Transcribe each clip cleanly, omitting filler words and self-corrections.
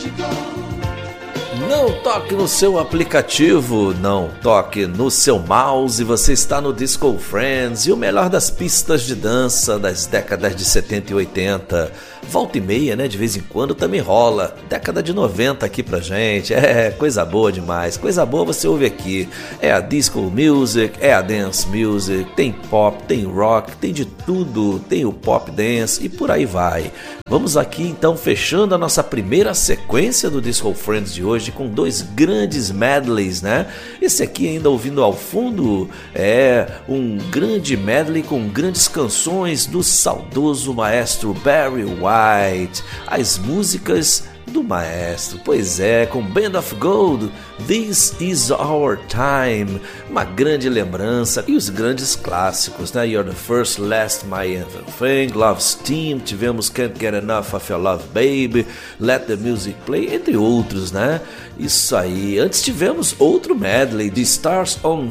Não toque no seu aplicativo, não toque no seu mouse, você está no Disco Friends e o melhor das pistas de dança das décadas de 70 e 80. Volta e meia, né, de vez em quando também rola. Década de 90 aqui pra gente, coisa boa demais. Coisa boa você ouve aqui. É a disco music, é a dance music, tem pop, tem rock, tem de tudo. Tem o pop dance e por aí vai. Vamos aqui então fechando a nossa primeira sequência do Disco Friends de hoje com dois grandes medleys, né? Esse aqui ainda ouvindo ao fundo é um grande medley com grandes canções do saudoso maestro Barry White, as músicas do maestro, pois é, com Band of Gold, This Is Our Time, uma grande lembrança e os grandes clássicos, né? You're the First, Last, My Everything, Love's Team, tivemos Can't Get Enough of Your Love Baby, Let the Music Play, entre outros, né? Isso aí, antes tivemos outro medley, The Stars on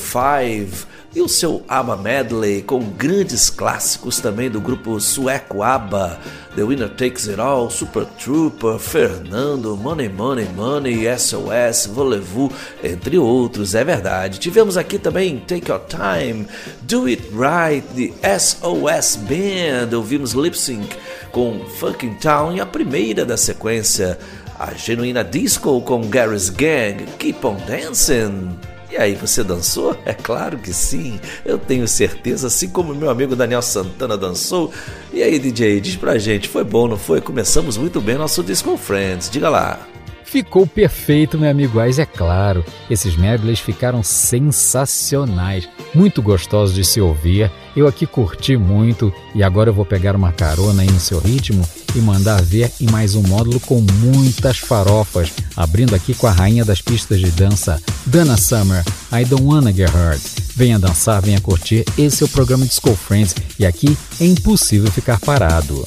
45, e o seu ABBA Medley com grandes clássicos também do grupo sueco ABBA, The Winner Takes It All, Super Trooper, Fernando, Money Money Money, SOS, Voulez-Vous, entre outros, é verdade. Tivemos aqui também Take Your Time, Do It Right, The SOS Band, ouvimos Lip Sync com Funkin' Town e a primeira da sequência, a genuína disco com Gary's Gang, Keep On Dancing. E aí, você dançou? É claro que sim, eu tenho certeza, assim como meu amigo Daniel Santana dançou. E aí, DJ, diz pra gente, foi bom, não foi? Começamos muito bem nosso Disco Friends, diga lá. Ficou perfeito, meu amigo Ais, é claro. Esses medleys ficaram sensacionais, muito gostosos de se ouvir. Eu aqui curti muito e agora eu vou pegar uma carona aí no seu ritmo e mandar ver em mais um módulo com muitas farofas, abrindo aqui com a rainha das pistas de dança, Donna Summer, I Don't Wanna Get Hurt. Venha dançar, venha curtir, esse é o programa Disco Friends e aqui é impossível ficar parado.